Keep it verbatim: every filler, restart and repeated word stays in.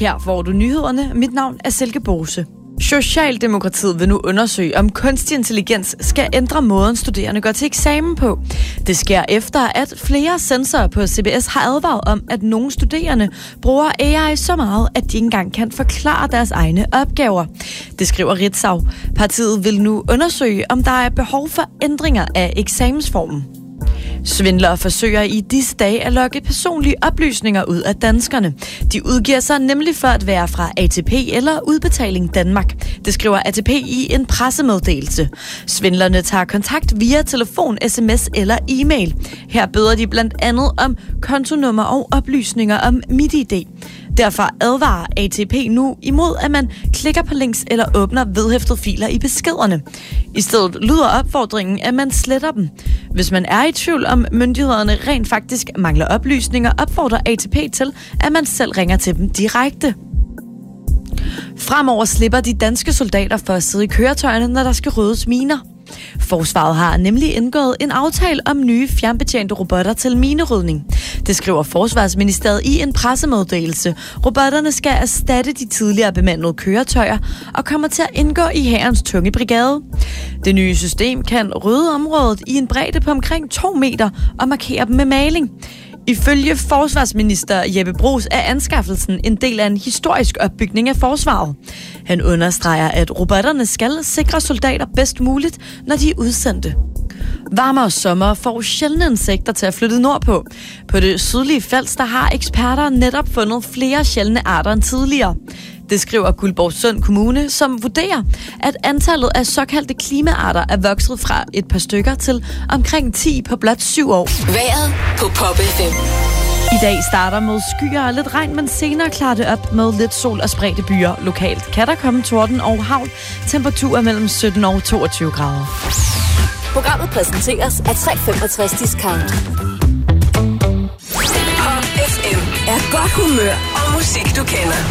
Her får du nyhederne. Mit navn er Silke Bose. Socialdemokratiet vil nu undersøge, om kunstig intelligens skal ændre måden, studerende går til eksamen på. Det sker efter, at flere censorer på C B S har advaret om, at nogle studerende bruger A I så meget, at de ikke engang kan forklare deres egne opgaver. Det skriver Ritzau. Partiet vil nu undersøge, om der er behov for ændringer af eksamensformen. Svindlere forsøger i disse dage at lokke personlige oplysninger ud af danskerne. De udgiver sig nemlig for at være fra A T P eller Udbetaling Danmark. Det skriver A T P i en pressemeddelelse. Svindlerne tager kontakt via telefon, sms eller e-mail. Her beder de blandt andet om kontonummer og oplysninger om MitID. Derfor advarer A T P nu imod, at man klikker på links eller åbner vedhæftede filer i beskederne. I stedet lyder opfordringen, at man sletter dem. Hvis man er i tvivl om myndighederne rent faktisk mangler oplysninger, opfordrer A T P til, at man selv ringer til dem direkte. Fremover slipper de danske soldater for at sidde i køretøjerne, når der skal ryddes miner. Forsvaret har nemlig indgået en aftale om nye fjernbetjente robotter til minerydning. Det skriver Forsvarsministeriet i en pressemeddelelse. Robotterne skal erstatte de tidligere bemandede køretøjer og kommer til at indgå i hærens tunge brigade. Det nye system kan rydde området i en bredde på omkring to meter og markere dem med maling. Ifølge forsvarsminister Jeppe Bruus er anskaffelsen en del af en historisk opbygning af forsvaret. Han understreger, at robotterne skal sikre soldater bedst muligt, når de er udsendte. Varmere sommer får sjældne insekter til at flytte nordpå. På det sydlige Falster har eksperter netop fundet flere sjældne arter end tidligere. Det skriver Guldborgsund Kommune, som vurderer, at antallet af såkaldte klimaarter er vokset fra et par stykker til omkring ti på blot syv år. Vejret på Pop F M. I dag starter med skyer og lidt regn, men senere klarer det op med lidt sol og spredte byer. Lokalt kan der komme torden og hagl. Temperaturer mellem sytten og toogtyve grader. Programmet præsenteres af tre femogtres Discount. Pop F M er godt humør og musik, du kender.